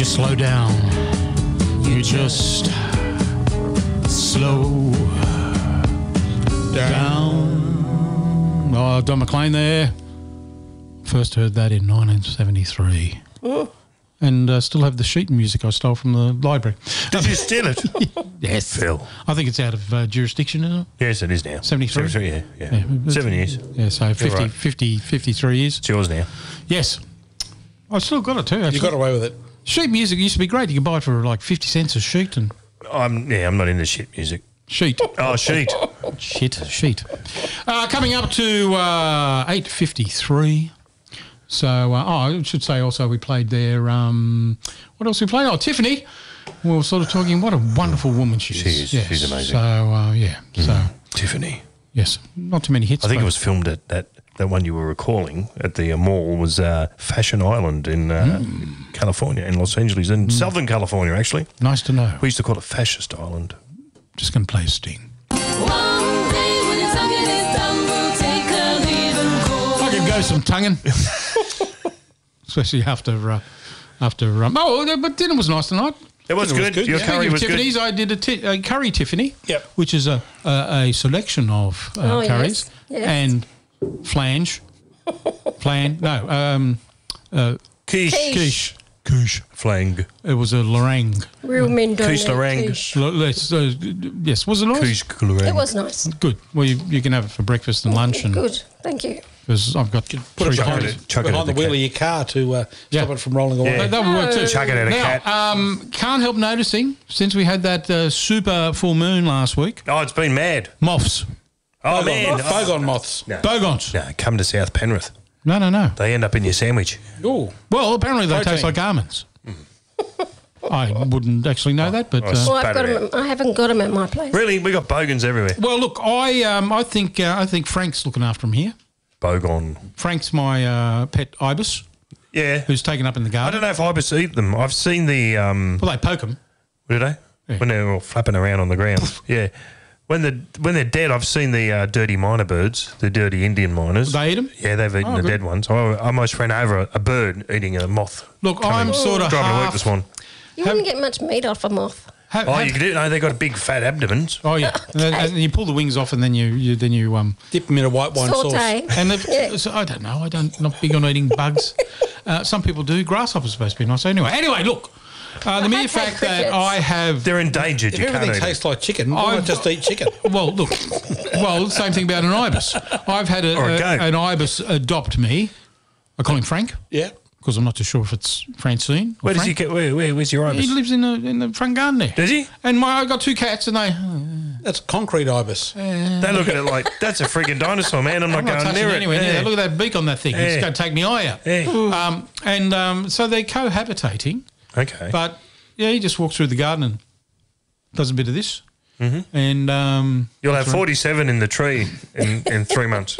just slow down. You just slow down. Oh, Don McLean there. First heard that in 1973. Oh. And still have the sheet music I stole from the library. Did you steal it? Yes. Phil. I think it's out of jurisdiction, isn't it? Yes, it is now. 73? 73, yeah. 7 years. Yeah, so 50, right. 53 years. It's yours now. Yes. I still got it too, actually. You got away with it. Sheet music used to be great. You could buy it for like 50 cents a sheet. And I'm not into shit music. sheet. Oh, sheet. Sheet. Coming up to 8:53. So, I should say also we played there, what else we played? Oh, Tiffany. We were sort of talking, what a wonderful woman she is. She is. She's amazing. So, So, Tiffany. yes, not too many hits. I think it but- was filmed at that one you were recalling at the mall was Fashion Island in California, in Los Angeles, in Southern California, actually. Nice to know. We used to call it Fascist Island. Just going to play a sting. One day when it's tongue in his tongue, we'll take a leaving course. I could go some tonguing. Especially after but dinner was nice tonight. It was good. Your curry was Tiffany's, good. I did a curry Tiffany, Yep. which is a selection of curries yes. and flange, quiche. Flang. It was a Lorang. Real men don't Quiche eat Lorraine. quiche. Yes, was it nice? Quiche Lorraine. It was nice. Good. Well, you can have it for breakfast and lunch, and Good. Thank you. because I've got Put three it Chuck curries. it, chuck it behind at the the wheel of cat. your car to Yeah. stop it from rolling away. Yeah. That would work too. Chuck it at a now, cat. can't help noticing, since we had that super full moon last week, Oh, it's been mad. moths, Oh, man. Bogon moths. No. bogons. No, come to South Penrith. No. They end up in your sandwich. Oh, Well, apparently they taste Protein. like almonds. I wouldn't actually know that, but I s- Well, I've Spat got it 'em- I haven't got them at my place. Really? We got bogans everywhere. well, look, I think Frank's looking after him here. Bogon. Frank's my pet ibis, Yeah. who's taken up in the I garden. don't know if ibis eat them. I've seen the... Well, they poke him. do they? Yeah. When they're all flapping around on the ground. Yeah. When they're dead, I've seen the dirty miner birds, the dirty Indian miners. They eat 'em? Yeah, they've eaten Oh, the good. dead ones. I almost ran over a bird eating a moth. Look, Coming- I'm sort of driving to work half. this morning. You wouldn't get much meat off a moth. Oh, you can do it. No, they've got big fat abdomens. Oh yeah, and then you pull the wings off, and then you dip them in a white wine sauce. Saute. and Yeah. so I don't know. Not big on eating bugs. Some people do. Grasshoppers are supposed to be nice. Anyway, look. The mere had fact that crickets. I have They're endangered. If You can't everything eat them. tastes like chicken, why I've- not just eat chicken? well, look. Well, same thing about an ibis. I've had Or a goat. an ibis adopt me. I call him Frank Yeah. because I'm not too sure if it's Francine. Or Where does he Frank. get? Where's your ibis? He lives in the front garden there. Does he? And I got two cats, and they. That's concrete ibis. They look at it like that's a freaking dinosaur, man. I'm not I'm not going touching near it it. anywhere near Yeah. that. Look at that beak on that thing. It's Yeah. going to take my eye out. Yeah. So they're cohabitating, Okay. but yeah, he just walks through the garden and does a bit of this. Mm-hmm. And You'll have 47 in the tree in 3 months.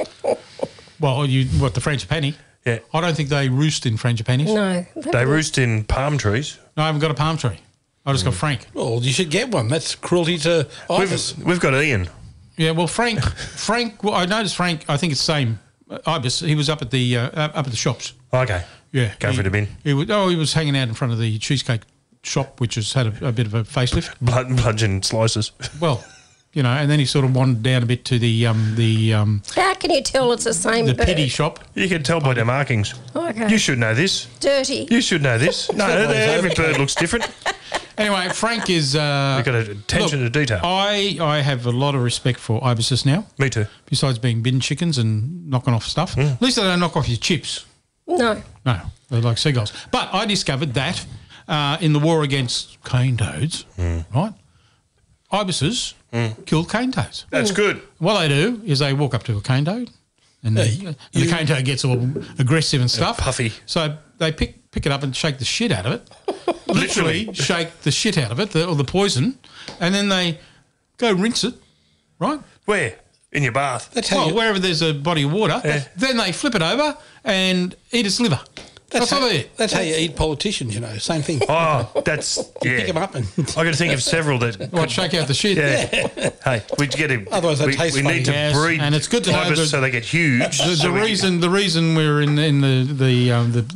the frangipani? Yeah. I don't think they roost in frangipanis. No. They roost in palm trees. No, I haven't got a palm tree. I just got Frank. Well, you should get one. That's cruelty to ibis. We've got Ian. Yeah, well, Frank. Well, I noticed Frank. I think it's the same ibis. He was up at the shops. Okay. Yeah, Go for it a bin. He was hanging out in front of the cheesecake shop, which has had a bit of a facelift. Bludgeon slices. Well, and then he sort of wandered down a bit to the How can you tell it's the same bird? pity shop. You can tell by their markings. Okay. You should know this. Dirty. You should know this. No, every bird looks different. Anyway, Frank is. You've got attention to detail. I have a lot of respect for ibises now. Me too. Besides being bin chickens and knocking off stuff, at least they don't knock off your chips. No. No, they're like seagulls. But I discovered that in the war against cane toads, right? Ibises kill cane toads. That's good. What they do is they walk up to a cane toad, and the cane toad gets all aggressive and stuff. puffy. So they pick it up and shake the shit out of it. Literally shake the shit out of it, or the poison, and then they go rinse it, right? Where? In your bath. That's how Well, you, wherever there's a body of water, then they flip it over and eat its liver. That's what they do. that's how you eat politicians, Same thing. Oh, that's Pick them yeah. up and I got to think of several that. What, shake out the shit? Yeah. Hey, we get him. Otherwise they taste we funny. need to Yes, breed and it's good to know ibis that- so they get huge. The so we can- reason we're in the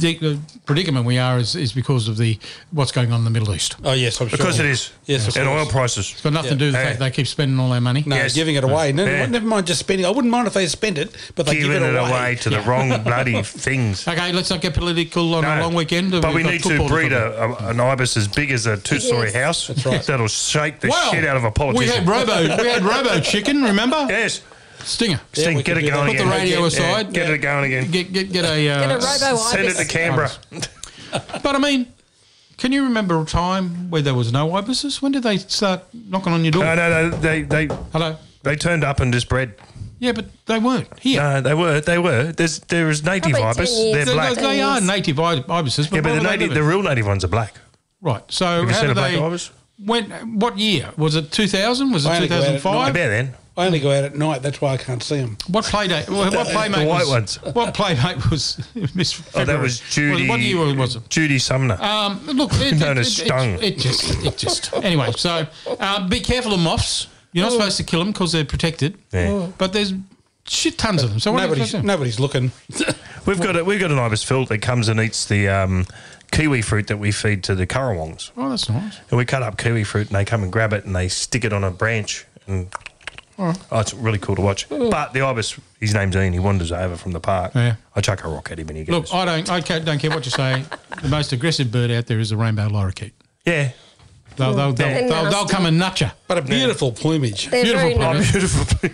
the predicament we are is because of what's going on in the Middle East. Oh, yes, I'm sure. Because it is. Yes, of and course. oil prices. It's got nothing to do with the Yeah. fact they keep spending all their money. No, Yes. giving it away. No, Yeah. never mind just spending. I wouldn't mind if they spend it, but they give Giving it away. to the wrong bloody things. Okay, let's not get political on a No. long weekend. But We've we got need to football breed talk about. an ibis as big as a two-story Yes. house. That's right. That'll shake the Well, shit out of a We politician. had Robo Chicken, remember? Yes. Stinger. Sting, we get can it do going that. again. Put the radio aside. Get it going again. Get a Get a robo Send it ibis. to Canberra. But I mean, can you remember a time where there was no ibises? When did they start knocking on your door? No. Hello. They turned up and just bred. Yeah, but they weren't here. No, they were. There is native Probably 10 ibis. years. They're black. They are native ibises, but Yeah, but why the would they do it? real native ones are black. Right. So Have you how seen did a black they? ibis? What year was it? 2000? Was it I only go out at 2005? About then. I only go out at night. That's why I can't see them. What playmate? What playmate? The white was, ones. What playmate was Miss February? Oh, that was Judy. What year was it? Judy Sumner. Look, Known as Stung. It just. Anyway, so be careful of moths. You're not supposed to kill them because they're protected. Yeah. But there's shit tons of them. So what are you supposed to do? Nobody's looking. We've got an ibis filter that comes and eats the kiwi fruit that we feed to the currawongs. Oh, that's nice. And we cut up kiwi fruit and they come and grab it and they stick it on a branch. And oh, it's really cool to watch. But the ibis, his name's Ian. He wanders over from the park. Yeah. I chuck a rock at him and he Look, goes. I don't care what you say. The most aggressive bird out there is a rainbow lorikeet. Yeah. They'll come and nut you. But a beautiful plumage. They're very Beautiful nice. Beautiful.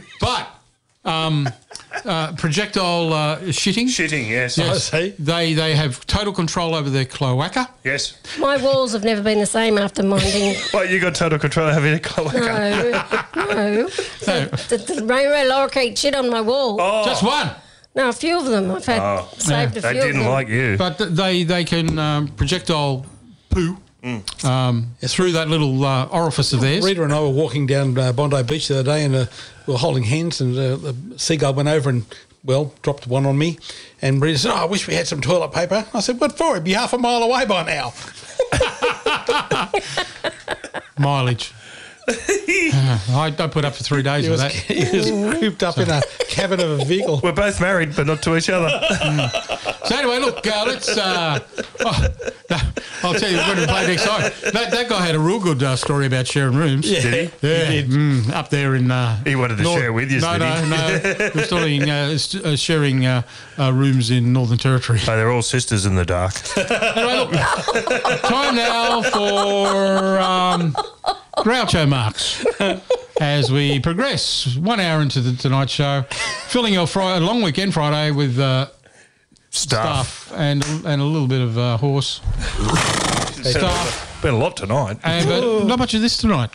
But projectile shitting. Shitting, yes. I see. They have total control over their cloaca. Yes. My walls have never been the same after minding. Well, you got total control over your cloaca. No. The rainbow lorikeet shit on my wall. Oh, Just one. No, a few of them. I've had saved a few they of didn't them. like you. But they can projectile poo through that little orifice of theirs. Rita and I were walking down Bondi Beach the other day and we were holding hands and the seagull went over and, well, dropped one on me. And Rita said, I wish we had some toilet paper. I said, what for? It'd be half a mile away by now. Mileage. I put up for 3 days He with was, that. he was cooped up in a cabin of a vehicle. We're both married, but not to each other. So anyway, look, let's. I'll tell you when we play next time. That guy had a real good story about sharing rooms. Yeah. Did he? Yeah, He did. up there in. He wanted to share with you, No, did he? no. We're starting sharing rooms in Northern Territory. Oh, they're all sisters in the dark. Anyway, look, time now for Groucho Marx as we progress 1 hour into the Tonight Show, filling your long weekend Friday with stuff and a little bit of horse stuff. Been a lot tonight. But not much of this tonight.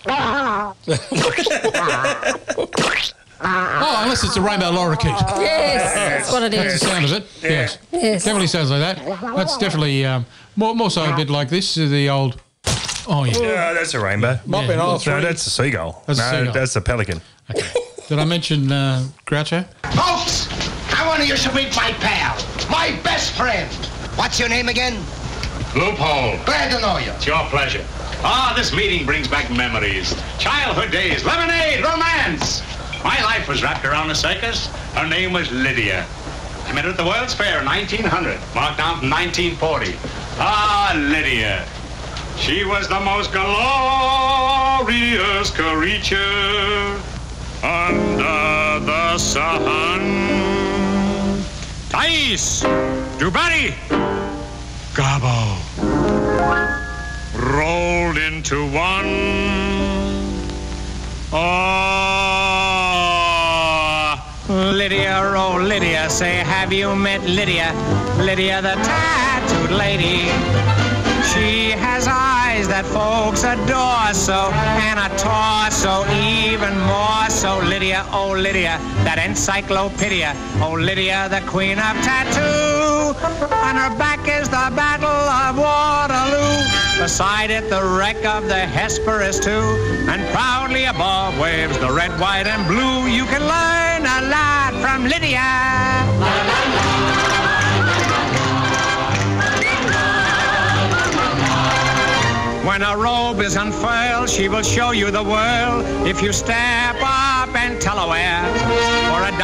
Unless it's a rainbow lorikeet. Yes, that's what it That's is. the sound of it. Yes. Yes. Definitely sounds like that. That's definitely more so a bit like this, the old... Oh, yeah. Yeah, that's a rainbow. Might be an aisle No, three. that's a seagull. That's a no, seagull. that's a pelican. Okay. Did I mention Groucho? Folks, I want you to meet my pal, my best friend. What's your name again? Loophole. Glad to know you. It's your pleasure. This meeting brings back memories. Childhood days, lemonade, romance. My life was wrapped around a circus. Her name was Lydia. I met her at the World's Fair in 1900, marked down from 1940. Lydia. She was the most glorious creature under the sun. Thais, Dubari, Gabo, rolled into one. Lydia, oh Lydia, say have you met Lydia? Lydia the tattooed lady. She has eyes that folks adore so, and a torso even more so. Lydia, oh Lydia, that encyclopedia. Oh Lydia, the queen of tattoo. On her back is the Battle of Waterloo. Beside it, the wreck of the Hesperus too. And proudly above waves the red, white, and blue. You can learn a lot from Lydia. When a robe is unfurled, she will show you the world. If you step up and tell her where,